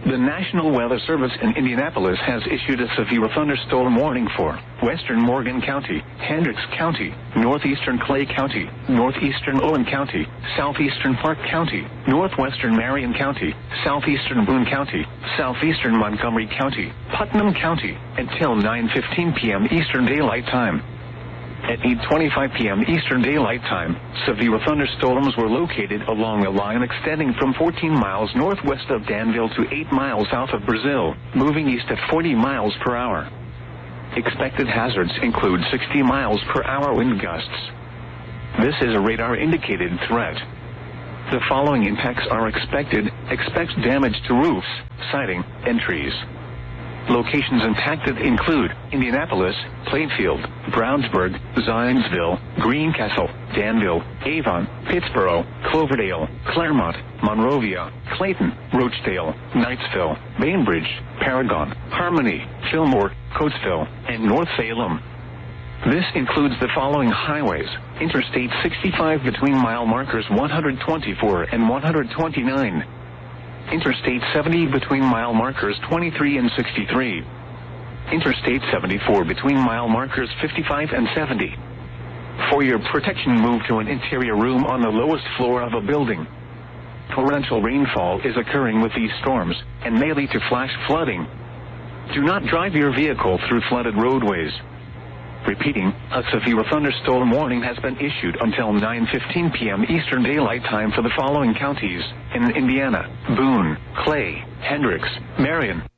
The National Weather Service in Indianapolis has issued a severe thunderstorm warning for western Morgan County, Hendricks County, northeastern Clay County, northeastern Owen County, southeastern Park County, northwestern Marion County, southeastern Boone County, southeastern Montgomery County, Putnam County, until 9:15 p.m. Eastern Daylight Time. At 8:25 p.m. Eastern Daylight Time, severe thunderstorms were located along a line extending from 14 miles northwest of Danville to 8 miles south of Brazil, moving east at 40 miles per hour. Expected hazards include 60 miles per hour wind gusts. This is a radar-indicated threat. The following impacts are expected. Expect damage to roofs, siding, and trees. Locations impacted include Indianapolis, Plainfield, Brownsburg, Zionsville, Greencastle, Danville, Avon, Pittsboro, Cloverdale, Claremont, Monrovia, Clayton, Roachdale, Knightsville, Bainbridge, Paragon, Harmony, Fillmore, Coatesville, and North Salem. This includes the following highways: Interstate 65 between mile markers 124 and 129. Interstate 70 between mile markers 23 and 63. Interstate 74 between mile markers 55 and 70. For your protection, move to an interior room on the lowest floor of a building. Torrential rainfall is occurring with these storms and may lead to flash flooding. Do not drive your vehicle through flooded roadways. Repeating, a severe thunderstorm warning has been issued until 9:15 p.m. Eastern Daylight Time for the following counties in Indiana: Boone, Clay, Hendricks, Marion,